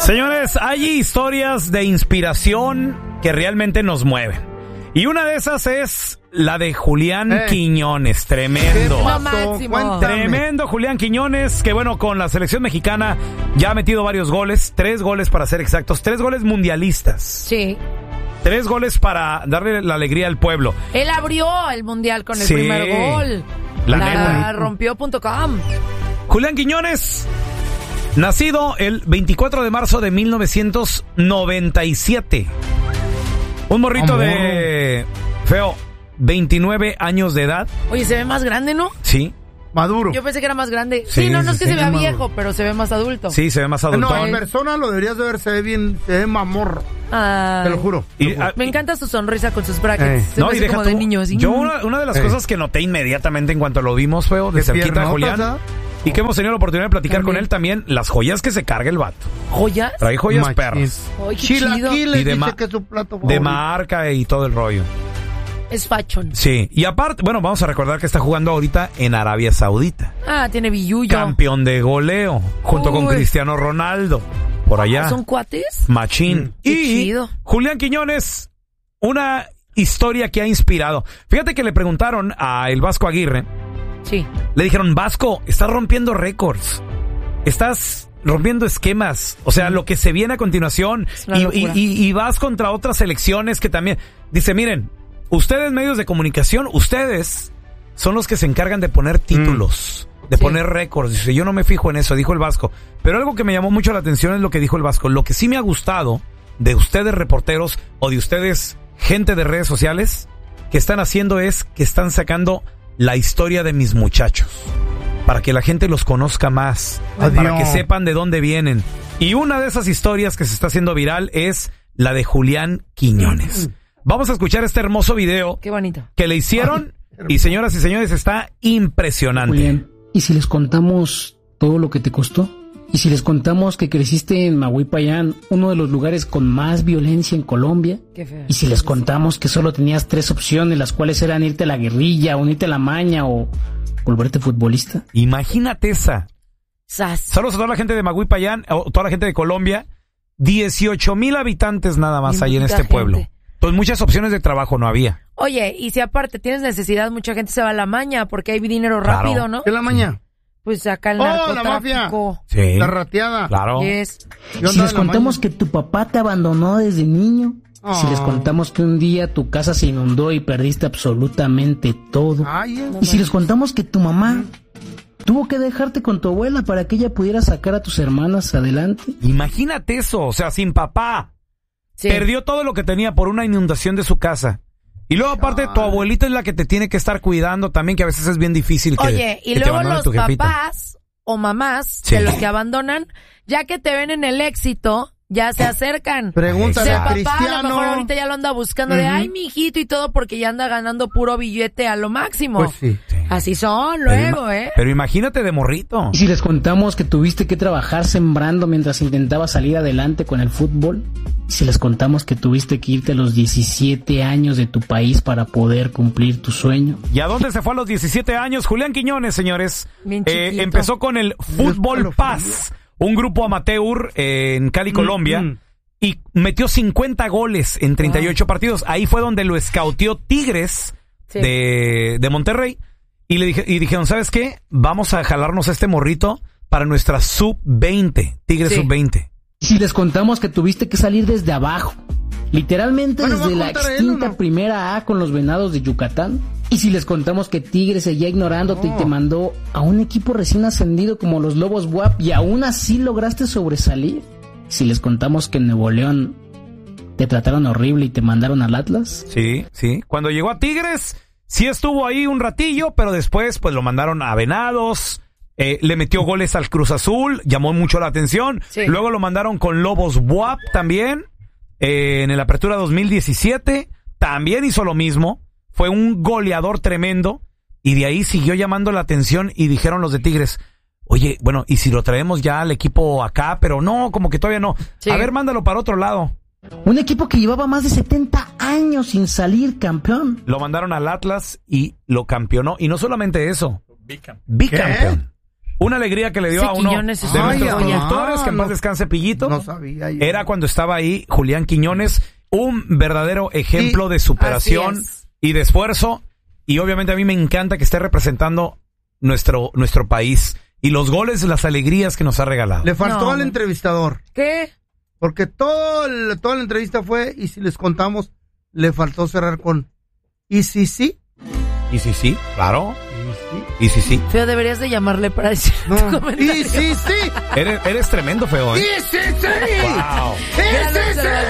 Señores, hay historias de inspiración que realmente nos mueven. Y una de esas es la de Julián Quiñones. Tremendo. Tremendo Julián Quiñones, que bueno, con la selección mexicana ya ha metido varios goles. 3 goles para ser exactos. 3 goles mundialistas. Sí. 3 goles para darle la alegría al pueblo. Él abrió el mundial con el primer gol. La rompió.com. Julián Quiñones, nacido el 24 de marzo de 1997. Un morrito de 29 años de edad. Oye, se ve más grande, ¿no? Sí. Maduro. Yo pensé que era más grande. Sí, no es que se vea viejo, pero se ve más adulto. Sí, se ve más adulto. No, en persona lo deberías de ver, se ve bien, se ve mamorro. Te lo juro. Me encanta su sonrisa con sus brackets. No, y deja como tú, de niño, así. Yo una de las cosas que noté inmediatamente en cuanto lo vimos, feo, de cerquita a Julián, y que hemos tenido la oportunidad de platicar con él también, las joyas que se carga el vato. ¿Joyas? Trae joyas perras. Ay, qué chido. Y de marca y todo el rollo. Es fashion. Sí, y aparte, bueno, vamos a recordar que está jugando ahorita en Arabia Saudita. Tiene billullo. Campeón de goleo, junto con Cristiano Ronaldo. Por allá. ¿Son cuates? Machín. Qué y chido. Julián Quiñones, una historia que ha inspirado. Fíjate que le preguntaron a el Vasco Aguirre. Sí. Le dijeron, Vasco, estás rompiendo récords. Estás rompiendo esquemas. O sea, lo que se viene a continuación. Y vas contra otras selecciones que también. Dice, miren, ustedes medios de comunicación, ustedes son los que se encargan de poner títulos. De poner récords. Dice, yo no me fijo en eso, dijo el Vasco. Pero algo que me llamó mucho la atención es lo que dijo el Vasco. Lo que sí me ha gustado de ustedes reporteros o de ustedes gente de redes sociales que están haciendo es que están sacando la historia de mis muchachos. Para que la gente los conozca más. Adiós. Para que sepan de dónde vienen. Y una de esas historias que se está haciendo viral es la de Julián Quiñones. Vamos a escuchar este hermoso video. Qué bonito. Que le hicieron. Y señoras y señores, está impresionante. Julián, ¿y si les contamos todo lo que te costó? ¿Y si les contamos que creciste en Mahuipayán, uno de los lugares con más violencia en Colombia? Qué feo. ¿Y si les contamos que solo tenías 3 opciones, las cuales eran irte a la guerrilla, unirte a la maña o volverte futbolista? Imagínate esa. Sas. Saludos a toda la gente de Mahuipayán, o toda la gente de Colombia. 18,000 habitantes nada más hay en este pueblo. Entonces muchas opciones de trabajo no había. Oye, y si aparte tienes necesidad, mucha gente se va a la maña porque hay dinero rápido, ¿no? ¿Qué es la maña? Pues acá el la mafia. Sí. La rateada. Claro. Yes. ¿Y si les contamos que tu papá te abandonó desde niño? Si les contamos que un día tu casa se inundó y perdiste absolutamente todo. ¿Y si les contamos que tu mamá tuvo que dejarte con tu abuela para que ella pudiera sacar a tus hermanas adelante? Imagínate eso, o sea, sin papá. Sí. Perdió todo lo que tenía por una inundación de su casa. Y luego aparte tu abuelita es la que te tiene que estar cuidando también, que a veces es bien difícil que Oye, y que luego los papás o mamás de los que abandonan, ya que te ven en el éxito, ya se acercan. Pregúntale a Cristiano. Cristiano. A lo mejor ahorita ya lo anda buscando de, ay, mi hijito y todo, porque ya anda ganando puro billete a lo máximo. Pues sí. Así son luego, Pero imagínate de morrito. ¿Y si les contamos que tuviste que trabajar sembrando mientras intentabas salir adelante con el fútbol? ¿Y si les contamos que tuviste que irte a los 17 años de tu país para poder cumplir tu sueño? ¿Y a dónde se fue a los 17 años? Julián Quiñones, señores. Bien chiquito. Empezó con el Fútbol Paz, un grupo amateur en Cali, Colombia, y metió 50 goles en 38 partidos. Ahí fue donde lo escauteó Tigres de Monterrey. Y dijeron, ¿sabes qué? Vamos a jalarnos a este morrito para nuestra sub-20, Tigres sub-20. ¿Y si les contamos que tuviste que salir desde abajo? Literalmente desde la extinta primera A con los Venados de Yucatán. ¿Y si les contamos que Tigres seguía ignorándote y te mandó a un equipo recién ascendido como los Lobos WAP y aún así lograste sobresalir? ¿Y si les contamos que en Nuevo León te trataron horrible y te mandaron al Atlas? Sí. Cuando llegó a Tigres, sí estuvo ahí un ratillo, pero después pues lo mandaron a Venados. Le metió goles al Cruz Azul, llamó mucho la atención. Sí. Luego lo mandaron con Lobos WAP también. En el Apertura 2017 también hizo lo mismo. Fue un goleador tremendo. Y de ahí siguió llamando la atención y dijeron los de Tigres, oye, bueno, ¿y si lo traemos ya al equipo acá? Pero no, como que todavía no. Sí. A ver, mándalo para otro lado. Un equipo que llevaba más de 70 años sin salir campeón. Lo mandaron al Atlas y lo campeonó. Y no solamente eso, bicampeón. una alegría que le dio a uno de nuestros productores, que en paz descanse Pillito. No sabía yo. Era cuando estaba ahí Julián Quiñones, un verdadero ejemplo de superación y de esfuerzo. Y obviamente a mí me encanta que esté representando nuestro país. Y los goles, las alegrías que nos ha regalado. Le faltó al entrevistador. ¿Qué? Porque toda la entrevista fue, y si les contamos, le faltó cerrar con ¿y si sí? ¿Y si sí? Claro. ¿Y si sí? Feo, deberías de llamarle para decir tu comentario. ¿Y si sí? Eres tremendo, Feo, ¿eh? ¡Y si sí! Wow. ¡Y si sí!